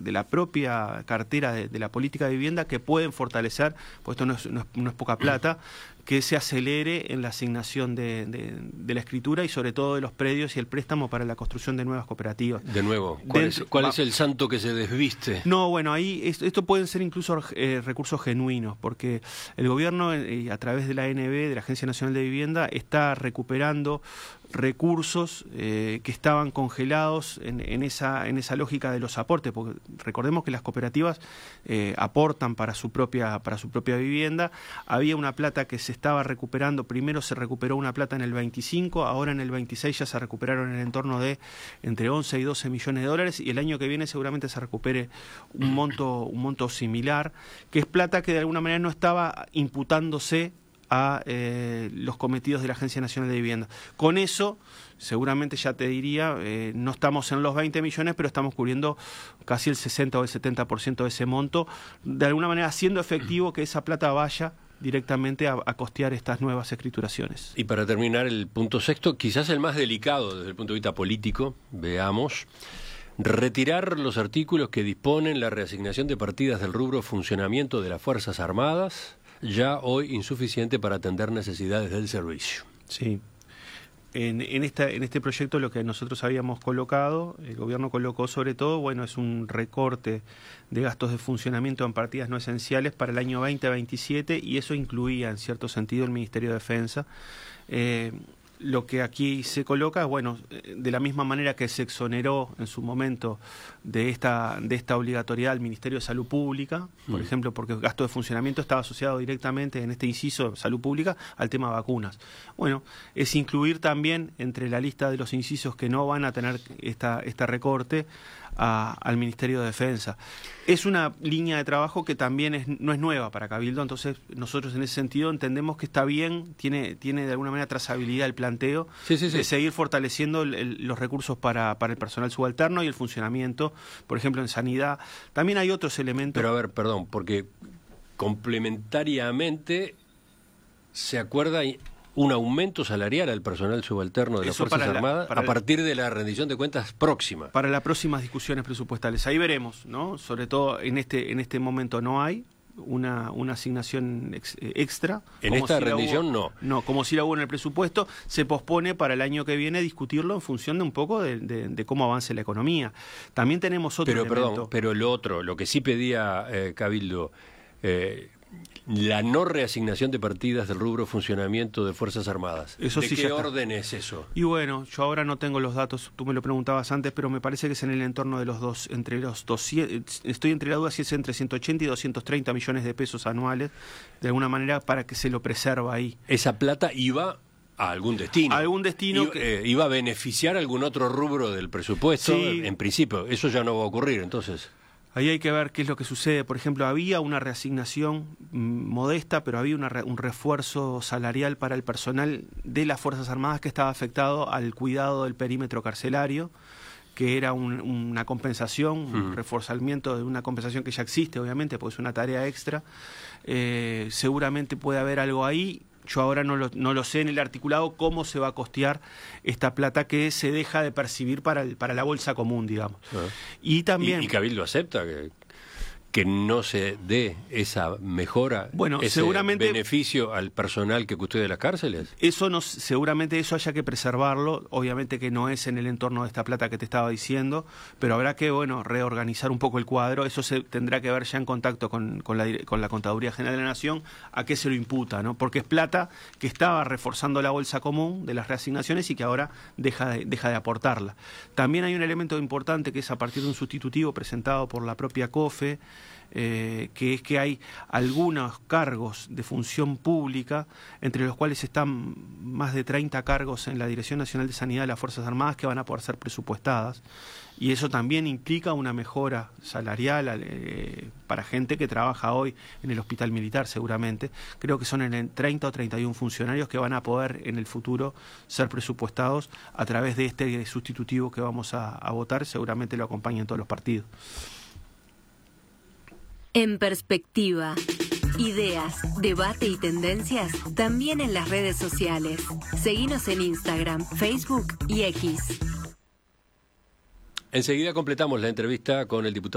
de la propia cartera de la política de vivienda que pueden fortalecer, pues esto no es poca plata, que se acelere en la asignación de la escritura y sobre todo de los predios y el préstamo para la construcción de nuevas cooperativas. De nuevo, ¿cuál es el santo que se desviste? No, bueno, ahí esto pueden ser incluso recursos genuinos, porque el gobierno, a través de la ANB, de la Agencia Nacional de Vivienda, está recuperando recursos que estaban congelados en esa lógica de los aportes, porque recordemos que las cooperativas aportan para su propia vivienda. Había una plata que se estaba recuperando, primero se recuperó una plata en el 25, ahora en el 26 ya se recuperaron en el entorno de entre 11 y 12 millones de dólares, y el año que viene seguramente se recupere un monto similar, que es plata que de alguna manera no estaba imputándose a los cometidos de la Agencia Nacional de Vivienda. Con eso, seguramente ya te diría, no estamos en los 20 millones, pero estamos cubriendo casi el 60 o el 70% de ese monto, de alguna manera haciendo efectivo que esa plata vaya directamente a costear estas nuevas escrituraciones. Y para terminar, el punto sexto, quizás el más delicado desde el punto de vista político, veamos: retirar los artículos que disponen la reasignación de partidas del rubro funcionamiento de las Fuerzas Armadas, ya hoy insuficiente para atender necesidades del servicio. Sí. En este proyecto lo que nosotros habíamos colocado, el gobierno colocó sobre todo, bueno, es un recorte de gastos de funcionamiento en partidas no esenciales para el año 2027, y eso incluía en cierto sentido el Ministerio de Defensa. Lo que aquí se coloca, bueno, de la misma manera que se exoneró en su momento de esta obligatoriedad al Ministerio de Salud Pública, por ejemplo, porque el gasto de funcionamiento estaba asociado directamente en este inciso de salud pública al tema vacunas. Bueno, es incluir también entre la lista de los incisos que no van a tener este recorte al Ministerio de Defensa. Es una línea de trabajo que también no es nueva para Cabildo, entonces nosotros en ese sentido entendemos que está bien, tiene de alguna manera trazabilidad el planteo de seguir fortaleciendo los recursos para el personal subalterno y el funcionamiento, por ejemplo, en sanidad. También hay otros elementos. Pero a ver, perdón, porque complementariamente se acuerda un aumento salarial al personal subalterno de las Fuerzas Armadas a partir de la rendición de cuentas próxima. Para las próximas discusiones presupuestales. Ahí veremos, ¿no? Sobre todo en este momento no hay una asignación extra. En esta rendición no. No, como si la hubo en el presupuesto, se pospone para el año que viene discutirlo en función de un poco de cómo avance la economía. También tenemos otro elemento. Pero lo que sí pedía Cabildo, la no reasignación de partidas del rubro funcionamiento de Fuerzas Armadas. Eso ¿De sí qué orden es eso? Y bueno, yo ahora no tengo los datos, tú me lo preguntabas antes, pero me parece que es en el entorno de estoy entre la duda si es entre 180 y 230 millones de pesos anuales, de alguna manera, para que se lo preserva ahí. Esa plata iba a algún destino. A algún destino iba a beneficiar algún otro rubro del presupuesto, sí. En principio. Eso ya no va a ocurrir, entonces. Ahí hay que ver qué es lo que sucede. Por ejemplo, había una reasignación modesta, pero había un refuerzo salarial para el personal de las Fuerzas Armadas que estaba afectado al cuidado del perímetro carcelario, que era una compensación, un reforzamiento de una compensación que ya existe, obviamente, porque es una tarea extra. Seguramente puede haber algo ahí. Yo ahora no lo sé en el articulado cómo se va a costear esta plata que se deja de percibir para la bolsa común, digamos. Y también ¿Y Cabildo acepta que no se dé esa mejora, ese seguramente beneficio al personal que custodia las cárceles? Seguramente eso haya que preservarlo, obviamente que no es en el entorno de esta plata que te estaba diciendo, pero habrá que reorganizar un poco el cuadro. Eso se tendrá que ver ya en contacto con la Contaduría General de la Nación, a qué se lo imputa, ¿no? Porque es plata que estaba reforzando la bolsa común de las reasignaciones y que ahora deja de aportarla. También hay un elemento importante que es a partir de un sustitutivo presentado por la propia COFE, que es que hay algunos cargos de función pública, entre los cuales están más de 30 cargos en la Dirección Nacional de Sanidad de las Fuerzas Armadas que van a poder ser presupuestadas, y eso también implica una mejora salarial para gente que trabaja hoy en el hospital militar. Seguramente creo que son en 30 o 31 funcionarios que van a poder en el futuro ser presupuestados a través de este sustitutivo que vamos a votar. Seguramente lo acompañan todos los partidos. En perspectiva, ideas, debate y tendencias también en las redes sociales. Seguinos en Instagram, Facebook y X. Enseguida completamos la entrevista con el diputado